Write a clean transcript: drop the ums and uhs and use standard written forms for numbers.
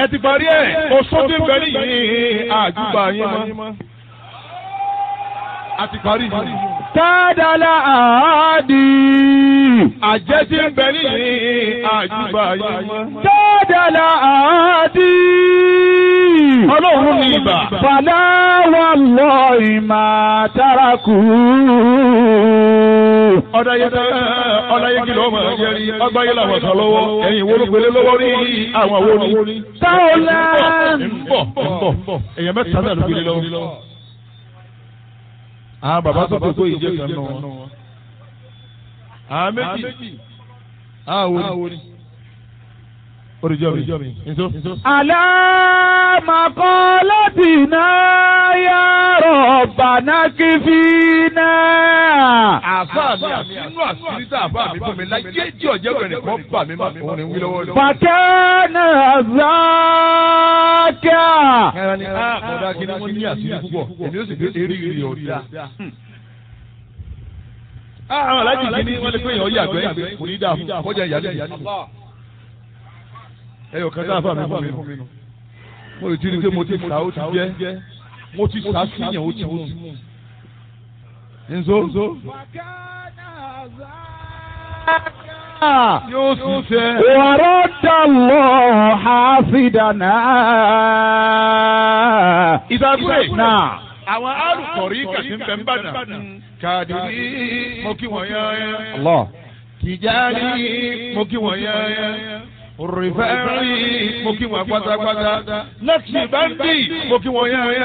ẹ ti parí ẹ̀ oṣù tí ń bẹ nìyí àjùbà yín mọ́. a ti parí yìí. Tádàlá àádì. àjẹ́ tí ń bẹ nìyí àjùbà yín mọ́. Tádàlá àádì. ọlọ́run ní ibà. Fàlà wallahi ma taraku. ọ̀dàyé kìlọ̀ ọmọ ẹ̀jẹ̀ rí ọgbà yẹn làwọn sọ lọ́wọ́ ẹ̀yìn wo ló gbélé lọ́wọ́ rí àwọn wo ni. Táwọlá. ń bọ̀ èèyàn mẹ́ta náà ló gbélé lọ́wọ́. àwọn bàbá tó tó ìjẹ́ kan náà wọn. àwọn méjì àwọn wo ni. oríjọ́ mi. Alámàkọ́lọ́tìná yá Rabbana kìfínà. àbá mi àti inú àṣírí tá àbá mi fún mi láyé tí ọ̀jẹ̀ bẹ̀rẹ̀ kan bà mí máa òun ni wí lọ́wọ́ lọ́wọ́. Fàkẹ́nà záàkà. ẹ̀rọ ni àkọ́dá kí ni wọ́n ní àṣírí púpọ̀ èmi ó sì fi eré ìrì ọ̀dà. àwọn alájì kí ni wọ́n lè pé èèyàn yàgbẹ́ kò ní dáa fún kọjá ìyá ẹyọ kan tá a fà mí fún mi nù mo lè ti rí i pé mo ti sá ó ti jẹ mo ti sá síyàn ó ti mú nzo yóò sì ṣe. Wàrọ́dà lọ hafidana. ìdàgbé náà. àwọn alùpùpù kàtí ń bẹ ń bàdàn kàdìrí mo kí wọ́n yán Tìjàní mo kí wọ́n yán. Rìfẹ́rì mo kí wọn pátápátá. Lẹ́kìtì báńkì mo kí wọn yẹn.